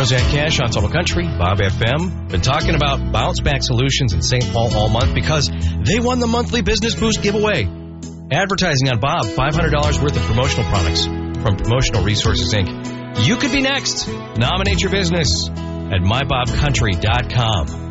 Roseanne Cash on Total Country, Bob FM. Been talking about Bounce Back Solutions in St. Paul all month because they won the monthly Business Boost giveaway. Advertising on Bob, $500 worth of promotional products from Promotional Resources, Inc. You could be next. Nominate your business at mybobcountry.com.